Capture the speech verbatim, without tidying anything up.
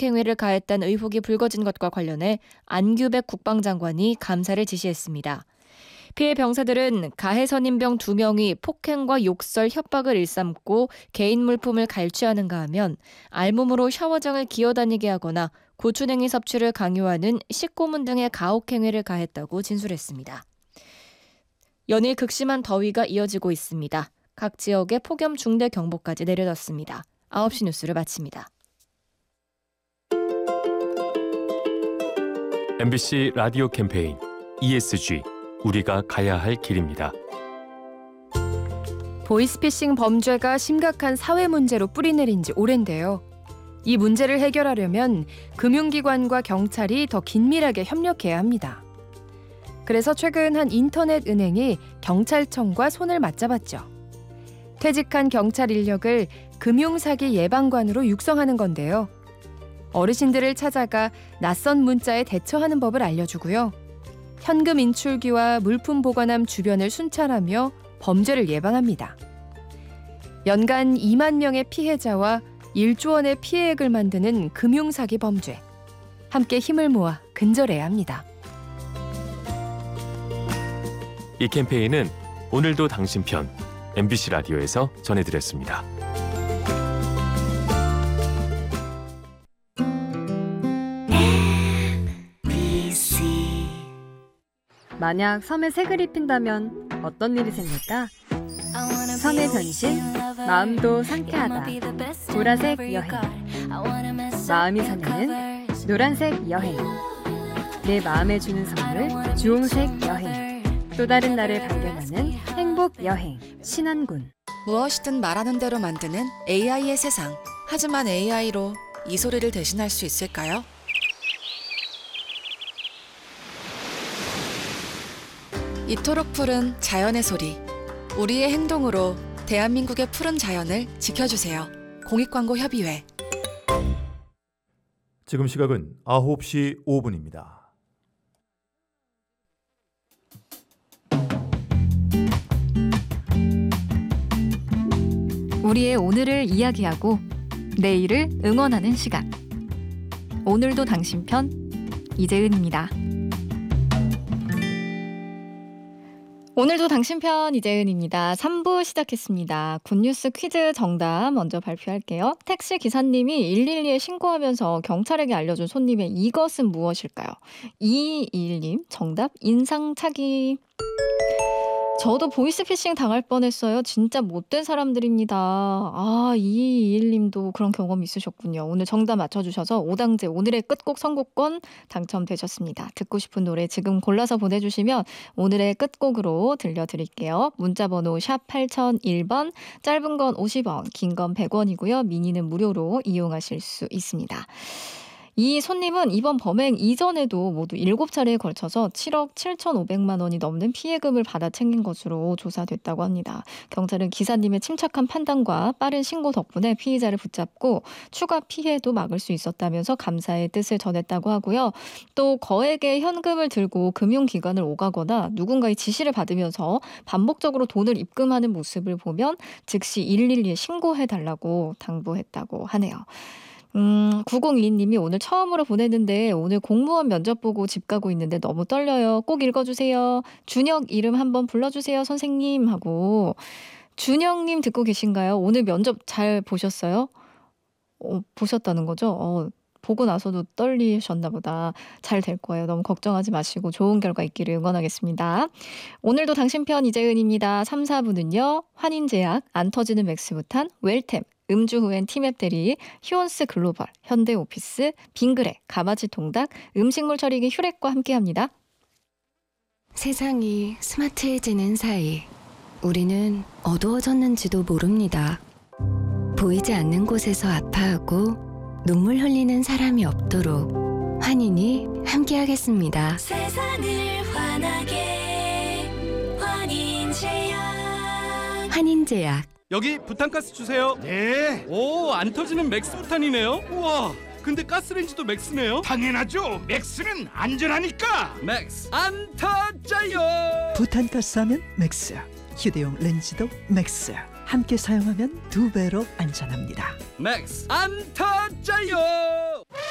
가혹행위를 가했다는 의혹이 불거진 것과 관련해 안규백 국방장관이 감사를 지시했습니다. 피해 병사들은 가해 선임병 두 명이 폭행과 욕설, 협박을 일삼고 개인 물품을 갈취하는가 하면 알몸으로 샤워장을 기어다니게 하거나 고추냉이 섭취를 강요하는 식고문 등의 가혹행위를 가했다고 진술했습니다. 연일 극심한 더위가 이어지고 있습니다. 각 지역에 폭염 중대 경보까지 내려졌습니다. 아홉 시 뉴스를 마칩니다. 엠비씨 라디오 캠페인 이에스지 우리가 가야 할 길입니다. 보이스피싱 범죄가 심각한 사회 문제로 뿌리내린 지 오랜데요. 이 문제를 해결하려면 금융기관과 경찰이 더 긴밀하게 협력해야 합니다. 그래서 최근 한 인터넷 은행이 경찰청과 손을 맞잡았죠. 퇴직한 경찰 인력을 금융사기 예방관으로 육성하는 건데요. 어르신들을 찾아가 낯선 문자에 대처하는 법을 알려주고요. 현금 인출기와 물품 보관함 주변을 순찰하며 범죄를 예방합니다. 연간 이만 명의 피해자와 일조 원의 피해액을 만드는 금융사기 범죄. 함께 힘을 모아 근절해야 합니다. 이 캠페인은 오늘도 당신 편 엠비씨 라디오에서 전해드렸습니다. 만약 섬에 색을 입힌다면 어떤 일이 생길까? 섬의 변신, 마음도 상쾌하다. 보라색 여행. 마음이 설레는 노란색 여행. 내 마음에 주는 선물, 주홍색 여행. 또 다른 나를 발견하는 행복 여행. 신안군. 무엇이든 말하는 대로 만드는 에이아이의 세상. 하지만 에이아이로 이 소리를 대신할 수 있을까요? 이토록 푸른 자연의 소리. 우리의 행동으로 대한민국의 푸른 자연을 지켜주세요. 공익광고협의회. 지금 시각은 아홉 시 오 분입니다. 우리의 오늘을 이야기하고 내일을 응원하는 시간. 오늘도 당신 편 이재은입니다. 오늘도 당신 편 이재은입니다. 삼 부 시작했습니다. 굿뉴스 퀴즈 정답 먼저 발표할게요. 택시 기사님이 일일이에 신고하면서 경찰에게 알려준 손님의 이것은 무엇일까요? 이이일 님 정답 인상착의. 저도 보이스피싱 당할 뻔했어요. 진짜 못된 사람들입니다. 아, 이이일 님도 그런 경험 있으셨군요. 오늘 정답 맞춰주셔서 오당제 오늘의 끝곡 선곡권 당첨되셨습니다. 듣고 싶은 노래 지금 골라서 보내주시면 오늘의 끝곡으로 들려드릴게요. 문자번호 샵 팔공공일 번, 짧은 건 오십 원, 긴 건 백 원이고요. 미니는 무료로 이용하실 수 있습니다. 이 손님은 이번 범행 이전에도 모두 일곱 차례에 걸쳐서 칠억 칠천오백만 원이 넘는 피해금을 받아 챙긴 것으로 조사됐다고 합니다. 경찰은 기사님의 침착한 판단과 빠른 신고 덕분에 피의자를 붙잡고 추가 피해도 막을 수 있었다면서 감사의 뜻을 전했다고 하고요. 또 거액의 현금을 들고 금융기관을 오가거나 누군가의 지시를 받으면서 반복적으로 돈을 입금하는 모습을 보면 즉시 일일이에 신고해달라고 당부했다고 하네요. 음, 구공이 님이 오늘 처음으로 보냈는데 오늘 공무원 면접 보고 집 가고 있는데 너무 떨려요. 꼭 읽어주세요. 준혁 이름 한번 불러주세요 선생님 하고. 준혁님 듣고 계신가요? 오늘 면접 잘 보셨어요? 어, 보셨다는 거죠? 어, 보고 나서도 떨리셨나 보다. 잘 될 거예요. 너무 걱정하지 마시고 좋은 결과 있기를 응원하겠습니다. 오늘도 당신 편 이재은입니다. 삼, 사 부는요. 환인제약, 안 터지는 맥스부탄, 웰템, 음주 후엔 티맵 대리, 휴원스 글로벌, 현대오피스, 빙그레, 가마지 통닭, 음식물 처리기 휴렉과 함께합니다. 세상이 스마트해지는 사이 우리는 어두워졌는지도 모릅니다. 보이지 않는 곳에서 아파하고 눈물 흘리는 사람이 없도록 환인이 함께하겠습니다. 세상을 환하게 환인제약. 환인제약. 여기 부탄가스 주세요. 네. 오, 안 터지는 맥스부탄이네요. 우와, 근데 가스레인지도 맥스네요. 당연하죠. 맥스는 안전하니까. 맥스 안 터져요. 부탄가스 하면 맥스. 휴대용 렌즈도 맥스. 함께 사용하면 두 배로 안전합니다. 맥스 안 터져요.